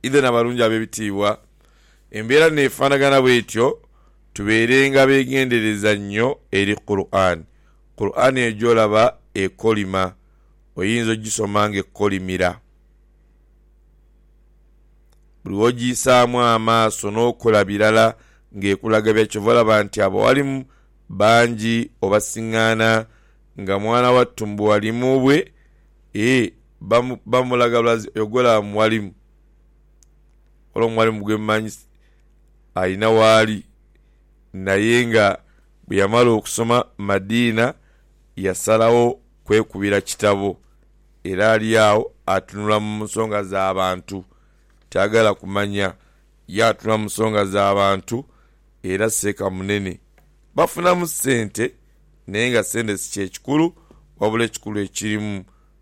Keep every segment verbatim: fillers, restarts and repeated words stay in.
idhe nabalungi ab'ebitiibwa embeera neefaanagana bwetyo tubeerenga beegendereza nnyo eri Qur'an. Qur'an egyolaba ekolima oyinza ogisoma ng'ekolimira buli wogiyisaamu amaaso n'okola birala ng'ekulaga byakyo valaba nti abawalimu bangi obasiŋŋaana nga mwana wattu mbu walimu bwe e bamulaga bulazi oyogola muwalimu olwo omuwalimu gwe mmanyi alina waali naye nga bwe yamala okusoma Madiina yasalawo kwekubira kitabo era ali awo atunula mu nsonga z'abantu taagala kumanya yatunula mu nsonga z'abantu era seeka munene bafunamu ssente naye nga ssente si kyekikulu wabula ekikulu ekirimu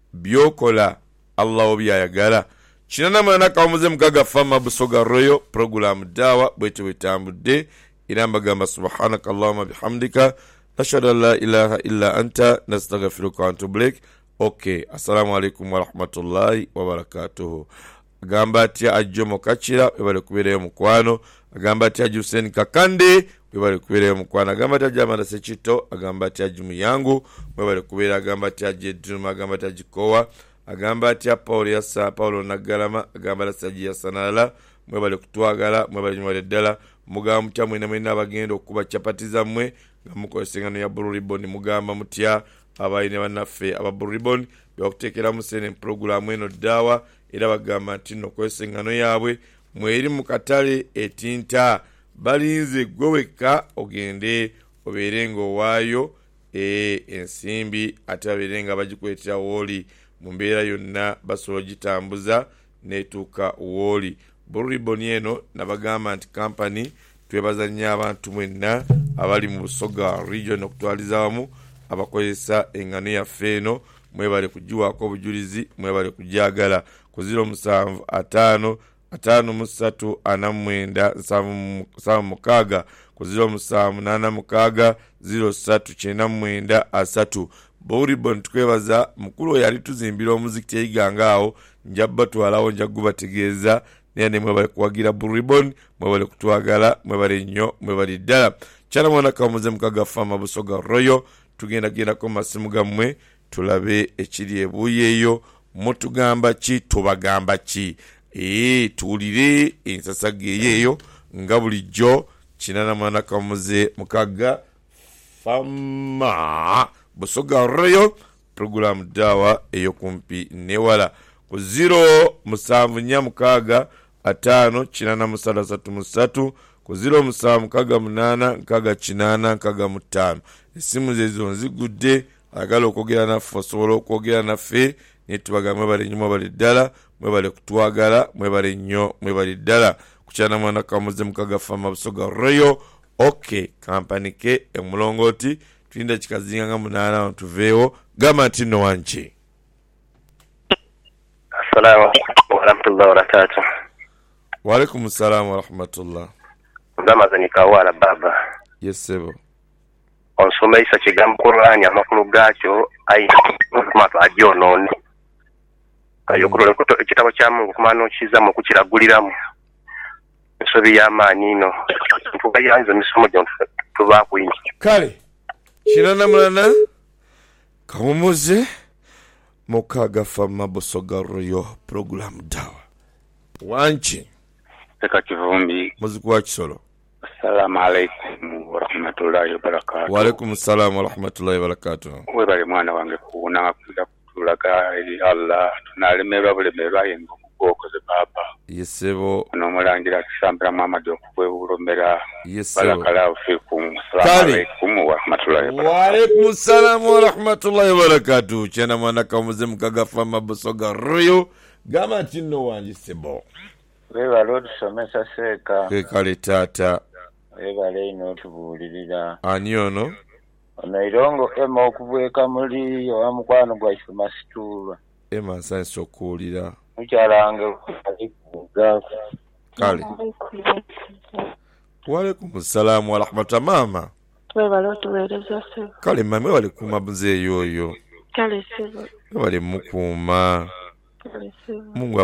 byokola Allah byayagala. Kinana mwana kamuze mukaga fama busoga royo program dawa bwete wetambudde era mbagamba subhanaka Allahumma bihamdika nashhadu an la ilaha illa anta nastaghfiruka wa atubu ilaik. Okay, assalamu alaikum wa rahmatullahi wa barakatuh. Agamba atya Ajomo Kachira webale kubereyo mukwano, agamba atya Hussein Kakande webale kubereyo mukwano, agamba atya Jamanda Sechito, agamba atya Jumu yangu webale kubera, agamba atya Jedruma, agamba atya Jikowa, agamba atya Paul Yassa Paulo Nagalama, agamba Lasaji Yasanala mwebale kutwagala mwebale nyumale ddala mugamba mutya mwena mwena abagenda okuba chapatiza mwe nga mukozesengano ya Blue Ribbon mugamba mutya abayine banaffe aba Blue Ribbon byakuteekera musene program eno dawa era bagamba nti no kwesengano yaabwe mweri mu katale etinta balinze gweweka ogende oberengo waayo e ensimbi ate aberenga bagikwetera woli mu mbeera yonna basobola gitambuza netuuka woli. Blue Ribbon eno nabagamba nti company twebaza nnyo abantu mwenna abali mu Busoga region okutwaliza wamu abakozesa engano yaffe eno mwebale kugiwaako obujulizi mwebale kujagala ku zero musanvu ataano ataano mu ssatu ana mu mwenda nsavu mukaaga ku zero musanvu nana mukaaga zero ssatu kyenda mu mwenda asatu. Blue Ribbon tukwebaza mukulu yali tuzimbira omuziki teyiganga awo njabba twalawo njaggu bategeeza nene mwebale kuwagira Blue Ribbon mwebale kutwagala mwebale nnyo mwebale ddala. Kyala mwana kamuze mukaga fama Busoga royo tugenda genda ko masimu gammwe tulabe ekiri ebuyeyo mutugamba ki tubagamba ki ee tuulire ensasage yeyo nga bulijjo kinana mwana kamuze mukaga fama Busoga royo program dawa eyo kumpi newala ku zero musanvu nnya mukaaga ataano kinana musala satu musatu ku zero musanvu mukaaga munana nkaaga kinana nkaaga mutaano. Esimu zezo nzigudde agala okwogera naffe osobola okwogera naffe netubagamba mwebale nnyo mwebale ddala mwebale kutwagala mwebale nnyo mwebale ddala kukyana mwana kamuze mukaga fama Busoga royo. Okay, kampani ke emulongoti tulinda kikazinga nga munaana tuveewo gamba nti nno wanki. Assalamu alaikum warahmatullahi wabarakatuh. Wa alaikum assalam warahmatullah. Ndamazani kawala baba. Yes sebo. Onsomesa kigambo Qur'ani amakulu gacho ayi kumatu ajonone. Ayo kurole kuto ekitabo kya Mungu kumano kiza mu kukiraguliramu. Nsobi y'amaani ino. Mfuga yanzo misomo gyo tuba kuyinza. Kale. Kinana mulana kamumuze mukaga fama Busoga royo program dawa. Wanchi. Teka kivumbi. Muziku wa kisolo. Assalamu alaikum wa rahmatullahi wa barakatuh. Wa alaikum assalam wa rahmatullahi wa barakatuh. Webale mwana wange kuuna kuja kutulaga eri Allah tunalemerwa bulemerwa yengo kukoze baba. Yesebo. Anomulangira kisambira Muhammad okubulomera. Yesebo. Barakallahu fikum. Assalamu alaikum wa rahmatullahi wa barakatuh. Wa alaikum assalam wa rahmatullahi wa barakatuh. Chena mwana kamuze mukaga fama Busoga royo gama tino wanji sebo. Weba lodi somesa seka. Kekale tata. Weba leino tubulirira. Ani ono? Ono irongo ema okubweka muli wa mukwano gwa ifuma situlwa. Ema sanso okuwulira. Mukyalange kuga. Kale. Wa alaikum assalam wa rahmatullahi mama. Weba lodi wereza sebo. Kale mama wale kuma buze yoyo. Kale sebo. Wale mukuma. Kale sebo. Mungu